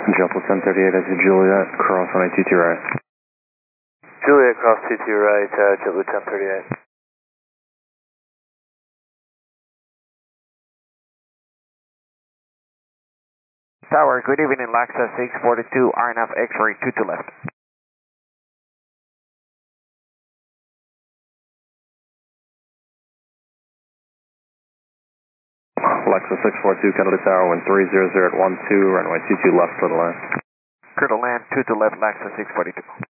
JetBlue 1038 as you Juliet, cross on 22 right. Juliet, cross 22 right, JetBlue 1038. Tower, good evening, Laxa 642, RNAV X-ray 22 left. Alexa 642, Kennedy Tower, wind 300 at 12, runway 22 left for the land. Clear to land, 22 left, Laxa 642.